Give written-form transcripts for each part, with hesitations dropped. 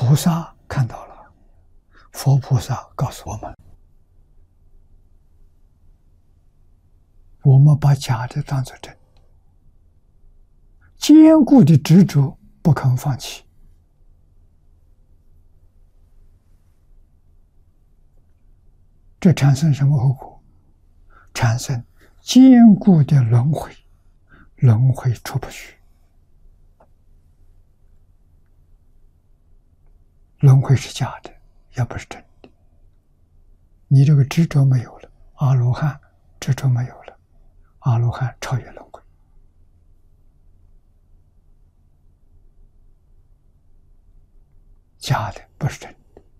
菩萨看到了，佛菩萨告诉我们：我们把假的当作真的，坚固的执着不肯放弃，这产生什么后果？产生坚固的轮回，轮回出不去。轮回是假的，也不是真的。你这个执着没有了，阿罗汉执着没有了，阿罗汉超越轮回。假的不是真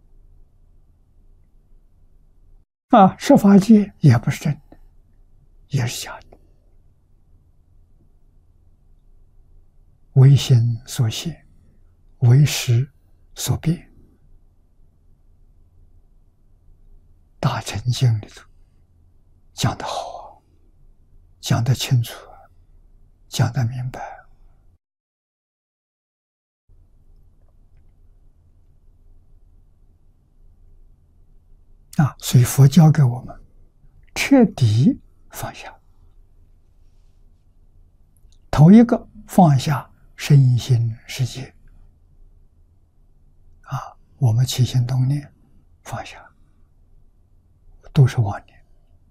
的。十法界也不是真的，也是假的。为心所现，为识所变。大乘经里头讲得好，讲得清楚，讲得明白。所以佛教给我们彻底放下。头一个放下身心世界，我们起心动念放下，都是妄念。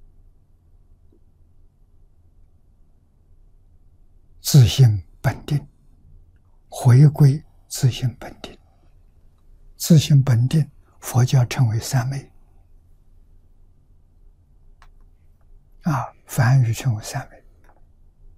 自性本定，回归自性本定。自性本定，佛教称为三昧。梵语称为三昧。